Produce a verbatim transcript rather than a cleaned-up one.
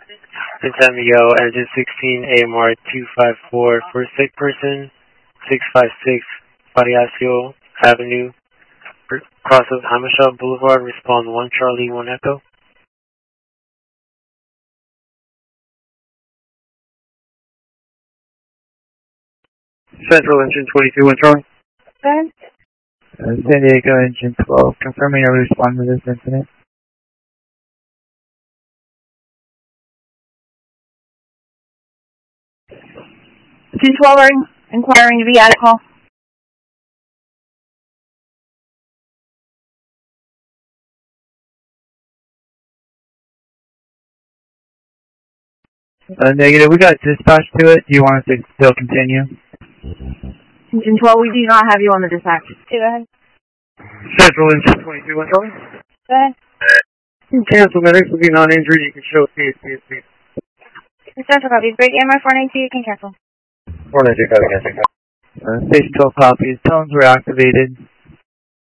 in San Miguel, engine sixteen, A M R two five four for sick person, six five six Palacio Avenue, cross of Hamishal Boulevard, respond one Charlie, one Echo. Central engine twenty-two, one Charlie. Okay. Uh, San Diego engine twelve, confirming I respond to this incident. two twelve are inquiring to be at a call. Uh, negative, we got dispatch to it. Do you want us to still continue? Engine twelve, we do not have you on the dispatch. Go ahead. Central engine twenty-two, one Charlie. Go ahead. You can cancel medics will be non-injured. You can show C S P S P. Central copies. Break M I four ninety-two, you can cancel. four ninety-two, copy, cancel. Uh, station twelve copies. Tones were activated.